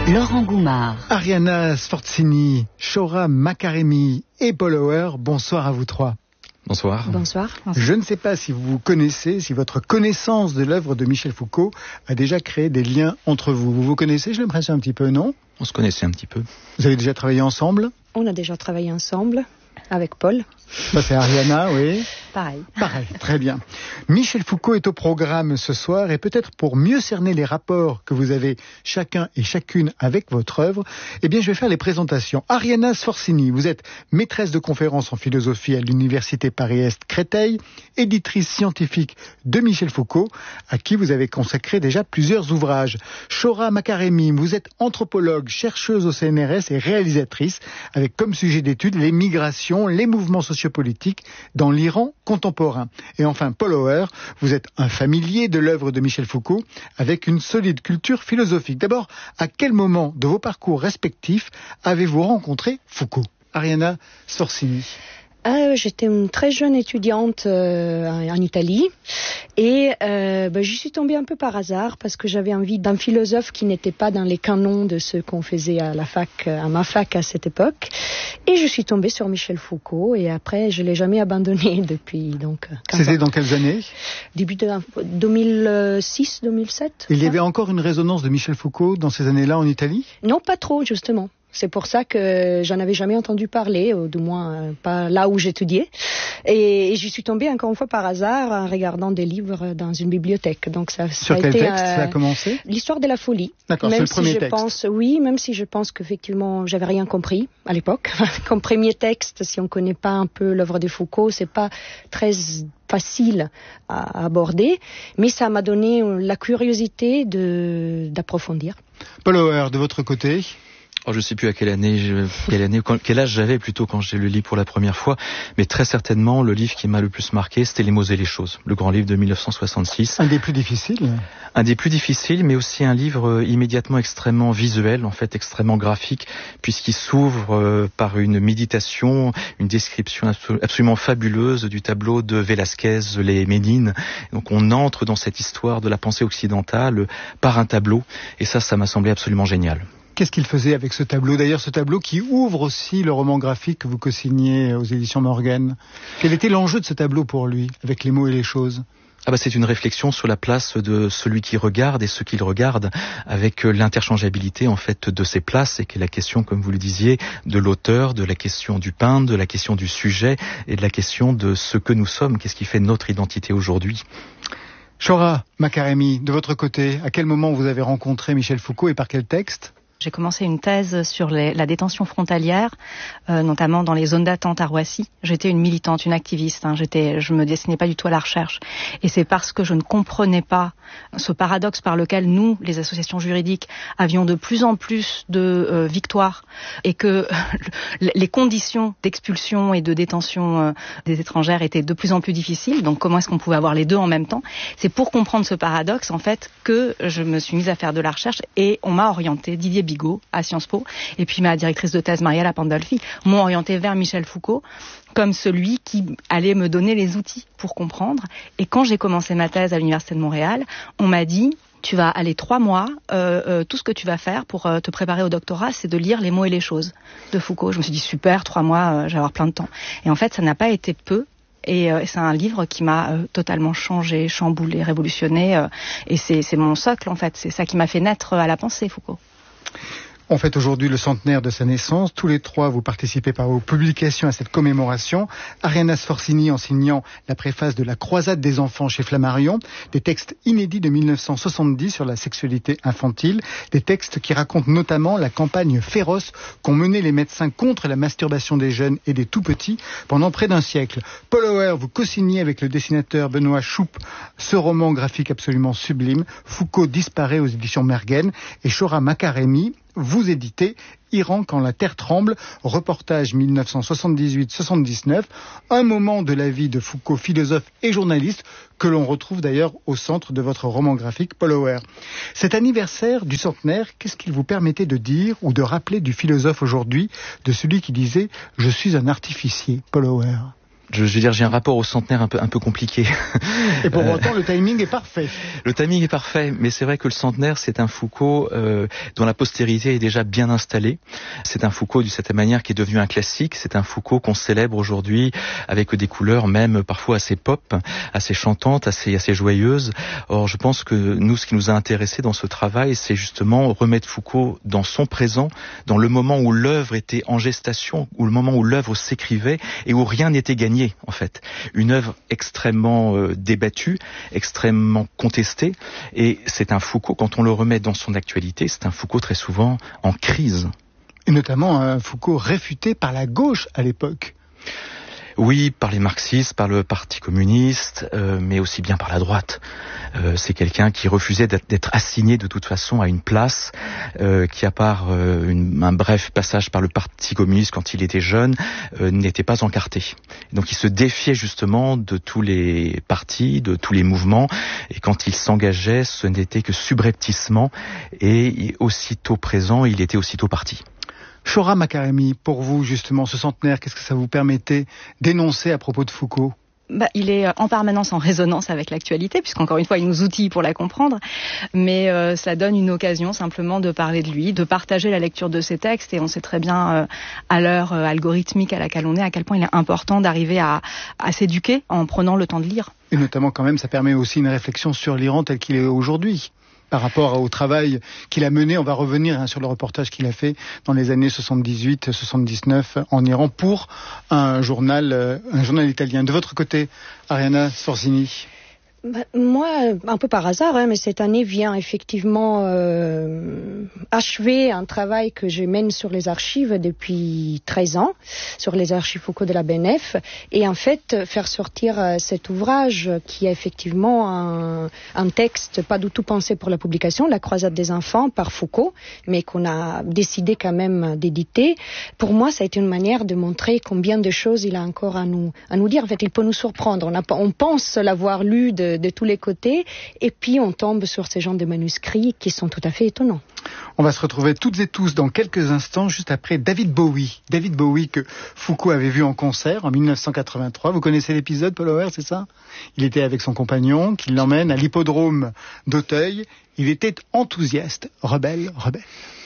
Laurent Goumard. Arianna Sforcini, Shora Makaremi et Paul Auer, bonsoir à vous trois. Bonsoir. Bonsoir. Je ne sais pas si vous connaissez, si votre connaissance de l'œuvre de Michel Foucault a déjà créé des liens entre vous. Vous vous connaissez, j'ai l'impression, un petit peu, non ? On se connaissait un petit peu. Vous avez déjà travaillé ensemble ? On a déjà travaillé ensemble avec Paul. Ça c'est Arianna, oui. Pareil, très bien. Michel Foucault est au programme ce soir et peut-être pour mieux cerner les rapports que vous avez chacun et chacune avec votre œuvre, eh bien je vais faire les présentations. Arianna Sforcini, vous êtes maîtresse de conférences en philosophie à l'université Paris-Est Créteil, éditrice scientifique de Michel Foucault, à qui vous avez consacré déjà plusieurs ouvrages. Shora Makaremi, vous êtes anthropologue, chercheuse au CNRS et réalisatrice, avec comme sujet d'étude les migrations, les mouvements sociopolitiques dans l'Iran contemporain. Et enfin, Paul Auer, vous êtes un familier de l'œuvre de Michel Foucault avec une solide culture philosophique. D'abord, à quel moment de vos parcours respectifs avez-vous rencontré Foucault ? Arianna Sforcini. J'étais une très jeune étudiante en Italie et j'y suis tombée un peu par hasard parce que j'avais envie d'un philosophe qui n'était pas dans les canons de ce qu'on faisait à ma fac à cette époque. Et je suis tombée sur Michel Foucault et après je l'ai jamais abandonné depuis. C'était dans quelles années ? Début de 2006, 2007. Il y avait encore une résonance de Michel Foucault dans ces années-là en Italie ? Non, pas trop justement. C'est pour ça que j'en avais jamais entendu parler, ou du moins pas là où j'étudiais. Et j'y suis tombée encore une fois par hasard en regardant des livres dans une bibliothèque. Donc Sur quel texte ça a commencé ? L'histoire de la folie. D'accord, c'est le premier texte. Même si je pense qu'effectivement j'avais rien compris à l'époque. Comme premier texte, si on connaît pas un peu l'œuvre de Foucault, c'est pas très facile à aborder, mais ça m'a donné la curiosité d'approfondir. Paul Auer, de votre côté ? Je ne sais plus à quel âge j'avais plutôt quand je le lis pour la première fois, mais très certainement le livre qui m'a le plus marqué, c'était Les mots et les choses, le grand livre de 1966. Un des plus difficiles. Un des plus difficiles, mais aussi un livre immédiatement extrêmement visuel, en fait extrêmement graphique, puisqu'il s'ouvre par une méditation, une description absolument fabuleuse du tableau de Velázquez, Les Ménines. Donc on entre dans cette histoire de la pensée occidentale par un tableau, et ça m'a semblé absolument génial. Qu'est-ce qu'il faisait avec ce tableau ? D'ailleurs, ce tableau qui ouvre aussi le roman graphique que vous co-signez aux éditions Morgan. Quel était l'enjeu de ce tableau pour lui, avec les mots et les choses ? C'est une réflexion sur la place de celui qui regarde et ce qu'il regarde, avec l'interchangeabilité en fait de ces places, et qui est la question, comme vous le disiez, de l'auteur, de la question du peintre, de la question du sujet et de la question de ce que nous sommes. Qu'est-ce qui fait notre identité aujourd'hui ? Shora Makaremi, de votre côté, à quel moment vous avez rencontré Michel Foucault et par quel texte ? J'ai commencé une thèse sur la détention frontalière, notamment dans les zones d'attente à Roissy. J'étais une militante, une activiste. Je me destinais pas du tout à la recherche. Et c'est parce que je ne comprenais pas ce paradoxe par lequel nous, les associations juridiques, avions de plus en plus de victoires et que les conditions d'expulsion et de détention des étrangères étaient de plus en plus difficiles. Donc comment est-ce qu'on pouvait avoir les deux en même temps ? C'est pour comprendre ce paradoxe, en fait, que je me suis mise à faire de la recherche et on m'a orientée, Didier Bigot à Sciences Po, et puis ma directrice de thèse Mariella Pandolfi m'ont orientée vers Michel Foucault comme celui qui allait me donner les outils pour comprendre. Et quand j'ai commencé ma thèse à l'Université de Montréal, on m'a dit: tu vas aller 3 mois, tout ce que tu vas faire pour te préparer au doctorat, c'est de lire Les mots et les choses de Foucault. Je me suis dit super, 3 mois, je vais avoir plein de temps. Et en fait, ça n'a pas été peu. Et c'est un livre qui m'a totalement changé, chamboulé, révolutionné. Et c'est mon socle, en fait. C'est ça qui m'a fait naître à la pensée, Foucault. On fête aujourd'hui le centenaire de sa naissance. Tous les trois, vous participez par vos publications à cette commémoration. Arianna Sforcini en signant la préface de La Croisade des enfants chez Flammarion, des textes inédits de 1970 sur la sexualité infantile, des textes qui racontent notamment la campagne féroce qu'ont menée les médecins contre la masturbation des jeunes et des tout-petits pendant près d'un siècle. Paul Auer, vous co-signez avec le dessinateur Benoît Choup ce roman graphique absolument sublime, Foucault disparaît aux éditions Mergen, et Shora Makaremi, vous éditez Iran quand la terre tremble, reportage 1978-79, un moment de la vie de Foucault, philosophe et journaliste, que l'on retrouve d'ailleurs au centre de votre roman graphique, Paul Auer. Cet anniversaire du centenaire, qu'est-ce qu'il vous permettait de dire ou de rappeler du philosophe aujourd'hui, de celui qui disait « Je suis un artificier », Paul Auer ? Je veux dire, j'ai un rapport au centenaire un peu compliqué. Et pour autant, le timing est parfait. Le timing est parfait, mais c'est vrai que le centenaire, c'est un Foucault dont la postérité est déjà bien installée. C'est un Foucault, de cette manière, qui est devenu un classique. C'est un Foucault qu'on célèbre aujourd'hui avec des couleurs même parfois assez pop, assez chantantes, assez joyeuses. Or, je pense que nous, ce qui nous a intéressés dans ce travail, c'est justement remettre Foucault dans son présent, dans le moment où l'œuvre était en gestation, ou le moment où l'œuvre s'écrivait et où rien n'était gagné. En fait, une œuvre extrêmement débattue, extrêmement contestée, et c'est un Foucault, quand on le remet dans son actualité, c'est un Foucault très souvent en crise. Et notamment un Foucault réfuté par la gauche à l'époque. Oui, par les marxistes, par le Parti communiste, mais aussi bien par la droite. C'est quelqu'un qui refusait d'être assigné de toute façon à une place, qui à part un bref passage par le Parti communiste quand il était jeune, n'était pas encarté. Donc il se défiait justement de tous les partis, de tous les mouvements, et quand il s'engageait, ce n'était que subrepticement, et aussitôt présent, il était aussitôt parti. Chora Makaremi, pour vous justement, ce centenaire, qu'est-ce que ça vous permettait d'énoncer à propos de Foucault ? Il est en permanence en résonance avec l'actualité, puisqu'encore une fois, il nous outille pour la comprendre, mais ça donne une occasion simplement de parler de lui, de partager la lecture de ses textes, et on sait très bien, à l'heure algorithmique à laquelle on est, à quel point il est important d'arriver à s'éduquer en prenant le temps de lire. Et notamment quand même, ça permet aussi une réflexion sur l'Iran tel qu'il est aujourd'hui. Par rapport au travail qu'il a mené, on va revenir sur le reportage qu'il a fait dans les années 78-79 en Iran pour un journal italien. De votre côté, Arianna Sforzini. Moi, un peu par hasard, mais cette année vient effectivement achever un travail que je mène sur les archives depuis 13 ans, sur les archives Foucault de la BNF, et en fait faire sortir cet ouvrage qui est effectivement un texte pas du tout pensé pour la publication, La croisade des enfants par Foucault, mais qu'on a décidé quand même d'éditer. Pour moi, ça a été une manière de montrer combien de choses il a encore à nous dire. En fait, il peut nous surprendre. On pense l'avoir lu de tous les côtés, et puis on tombe sur ces genres de manuscrits qui sont tout à fait étonnants. On va se retrouver toutes et tous dans quelques instants, juste après David Bowie. David Bowie que Foucault avait vu en concert en 1983. Vous connaissez l'épisode, Paul Auer, c'est ça ? Il était avec son compagnon, qui l'emmène à l'hippodrome d'Auteuil. Il était enthousiaste, rebelle.